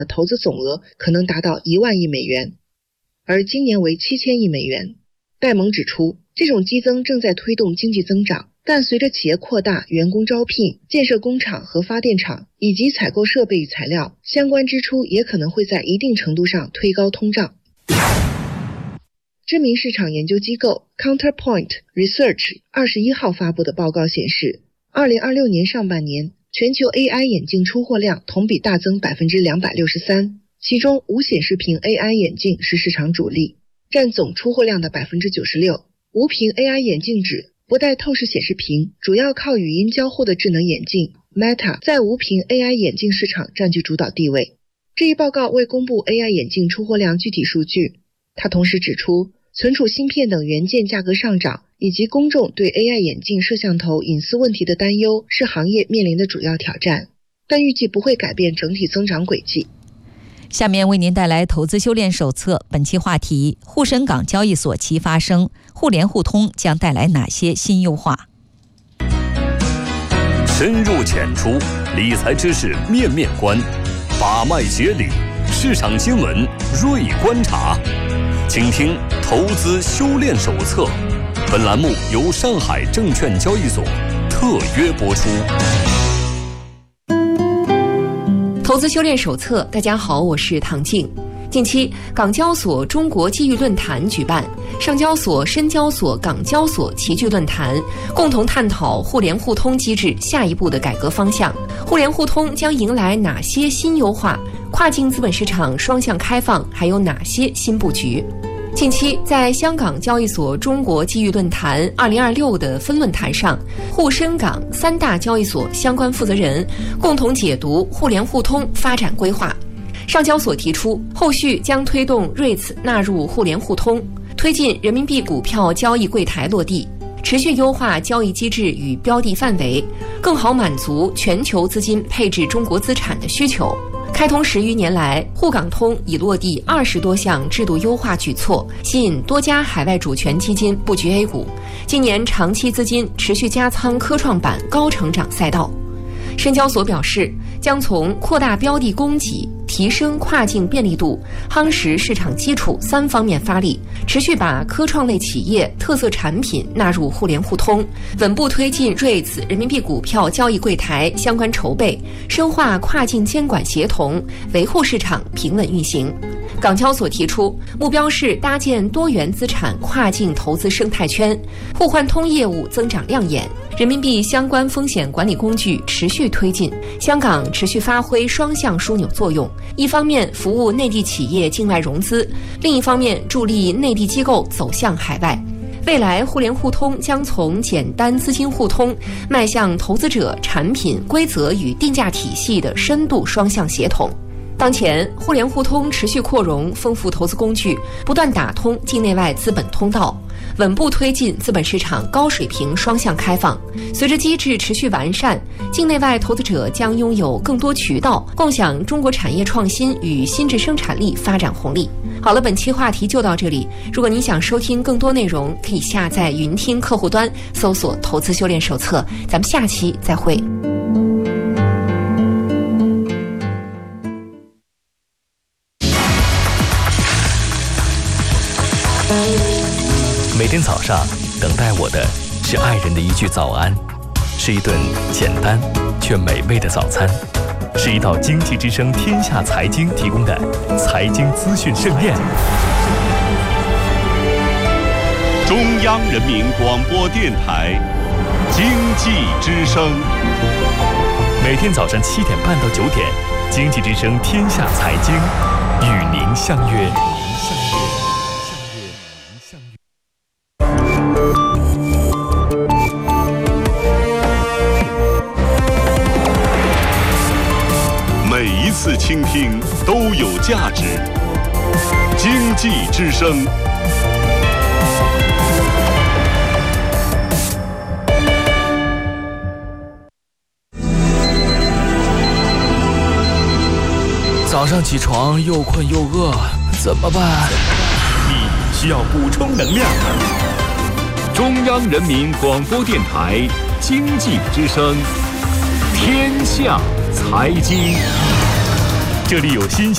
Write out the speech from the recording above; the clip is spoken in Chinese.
投资总额可能达到1万亿美元，而今年为7000亿美元。戴蒙指出，这种激增正在推动经济增长，但随着企业扩大、员工招聘、建设工厂和发电厂以及采购设备与材料，相关支出也可能会在一定程度上推高通胀。知名市场研究机构 Counterpoint Research 21号发布的报告显示，2026年上半年全球 AI 眼镜出货量同比大增 263%， 其中无显示屏 AI 眼镜是市场主力，占总出货量的 96%。 无屏 AI 眼镜指不带透视显示屏，主要靠语音交互的智能眼镜 Meta 在无屏 AI 眼镜市场占据主导地位。这一报告未公布 AI 眼镜出货量具体数据，它同时指出，存储芯片等元件价格上涨，以及公众对 AI 眼镜摄像头隐私问题的担忧是行业面临的主要挑战，但预计不会改变整体增长轨迹。 下面为您带来投资修炼手册，本期话题：沪深港交易所齐发声，互联互通将带来哪些新优化？ 深入浅出，理财知识面面观，把脉解理，市场新闻锐观察。请听投资修炼手册，本栏目由上海证券交易所特约播出。 投资修炼手册，大家好，我是唐静。近期，港交所中国机遇论坛举办，上交所、深交所、港交所齐聚论坛，共同探讨互联互通机制下一步的改革方向。互联互通将迎来哪些新优化？跨境资本市场双向开放还有哪些新布局？近期，在香港交易所中国机遇论坛2026的分论坛上，沪深港3大交易所相关负责人共同解读互联互通发展规划。上交所提出，后续将推动 REITs 纳入互联互通，推进人民币股票交易柜台落地，持续优化交易机制与标的范围，更好满足全球资金配置中国资产的需求。开通10余年来，沪港通已落地20多项制度优化举措，吸引多家海外主权基金布局 A 股。今年长期资金持续加仓科创板高成长赛道。深交所表示，将从扩大标的供给、提升跨境便利度、夯实市场基础3方面发力，持续把科创类企业特色产品纳入互联互通，稳步推进 REITs 人民币股票交易柜台相关筹备，深化跨境监管协同，维护市场平稳运行。港交所提出，目标是搭建多元资产跨境投资生态圈，互换通业务增长亮眼，人民币相关风险管理工具持续推进，香港持续发挥双向枢纽作用，一方面服务内地企业境外融资，另一方面助力内地机构走向海外。未来互联互通将从简单资金互通迈向投资者、产品、规则与定价体系的深度双向协同。当前，互联互通持续扩容丰富投资工具，不断打通境内外资本通道，稳步推进资本市场高水平双向开放。随着机制持续完善，境内外投资者将拥有更多渠道，共享中国产业创新与新质生产力发展红利。好了，本期话题就到这里。如果您想收听更多内容，可以下载云听客户端，搜索投资修炼手册。咱们下期再会。 每天早上等待我的是爱人的一句早安，是一顿简单却美味的早餐，是一道经济之声天下财经提供的财经资讯盛宴。 中央人民广播电台经济之声， 每天早上7点半到9点，经济之声天下财经与您相约。 每一次倾听都有价值。经济之声。 早上起床又困又饿，怎么办？ 你需要补充能量。中央人民广播电台经济之声，天下财经， 这里有新鲜